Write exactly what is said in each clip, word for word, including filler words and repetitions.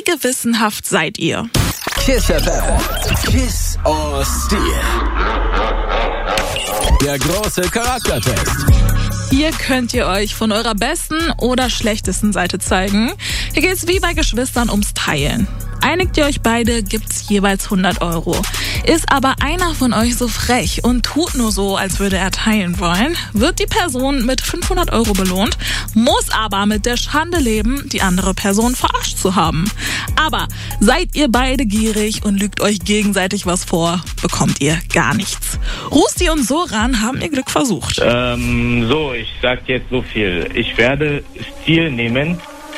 Wie gewissenhaft seid ihr? Kiss F M. Kiss or Steal. Der große Charaktertest. Hier könnt ihr euch von eurer besten oder schlechtesten Seite zeigen. Hier geht's wie bei Geschwistern ums Teilen. Einigt ihr euch beide, gibt's jeweils hundert Euro. Ist aber einer von euch so frech und tut nur so, als würde er teilen wollen, wird die Person mit fünfhundert Euro belohnt, muss aber mit der Schande leben, die andere Person verarscht zu haben. Aber seid ihr beide gierig und lügt euch gegenseitig was vor, bekommt ihr gar nichts. Rusti und Soran haben ihr Glück versucht. Ähm, so, ich sag jetzt so viel. Ich werde Stil nehmen.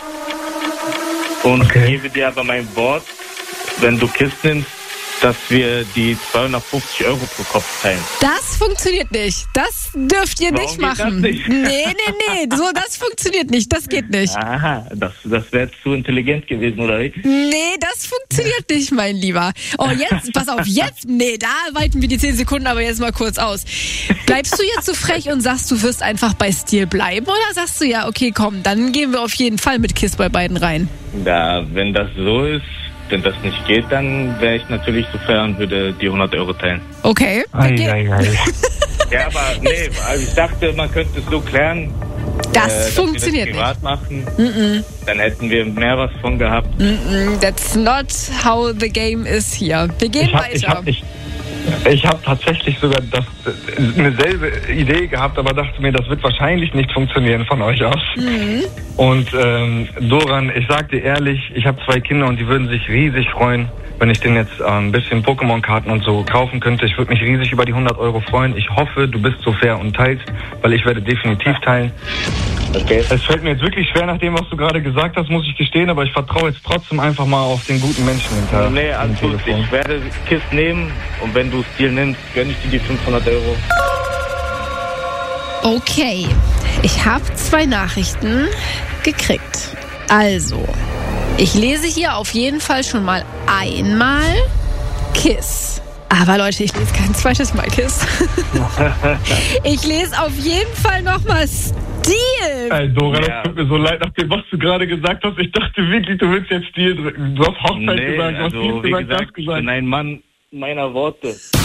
Und okay. Gebe dir aber mein Wort, wenn du Kiss nimmst, dass wir die zweihundertfünfzig Euro pro Kopf teilen. Das funktioniert nicht. Das dürft ihr Warum nicht machen. Das nicht? Nee, nee, nee. So, das funktioniert nicht. Das geht nicht. Aha, das, das wäre zu intelligent gewesen, oder wie? Nee, das funktioniert nicht, mein Lieber. Oh, jetzt, pass auf, jetzt, nee, da weiten wir die zehn Sekunden aber jetzt mal kurz aus. Bleibst du jetzt so frech und sagst, du wirst einfach bei Stil bleiben? Oder sagst du, ja, okay, komm, dann gehen wir auf jeden Fall mit Kiss bei beiden rein? Ja, wenn das so ist, wenn das nicht geht, dann wäre ich natürlich so fair und würde die hundert Euro teilen. Okay. Ei, ei, ei. Ja, aber nee, also ich dachte, man könnte es so klären. Das äh, funktioniert dass wir das privat nicht. machen. Mm-mm. Dann hätten wir mehr was von gehabt. Mm-mm. That's not how the game is here. Wir gehen ich hab, weiter. Ich habe ich, ich hab tatsächlich sogar das, eine selbe Idee gehabt, aber dachte mir, das wird wahrscheinlich nicht funktionieren von euch aus. Mhm. Und ähm, Doran, ich sag dir ehrlich, ich habe zwei Kinder und die würden sich riesig freuen, wenn ich denen jetzt äh, ein bisschen Pokémon-Karten und so kaufen könnte. Ich würde mich riesig über die hundert Euro freuen. Ich hoffe, du bist so fair und teilst, weil ich werde definitiv teilen. Okay. Es fällt mir jetzt wirklich schwer nach dem, was du gerade gesagt hast, muss ich gestehen, aber ich vertraue jetzt trotzdem einfach mal auf den guten Menschen hinter Nee, alles gut. Ich werde Kiss nehmen und wenn du Stil nimmst, gönn ich dir die fünfhundert Euro. Okay, ich habe zwei Nachrichten gekriegt. Also, ich lese hier auf jeden Fall schon mal einmal Kiss. Aber Leute, ich lese kein zweites Mal Kiss. Ich lese auf jeden Fall nochmal Stil. Ey, Dora, Ja. das tut mir so leid, nach dem, was du gerade gesagt hast. Ich dachte wirklich, du willst jetzt Stil drücken. Du hast Hochzeit Nee, gesagt, du hast also, dies wie gesagt, gesagt, das ich gesagt. bin ein Mann meiner Worte.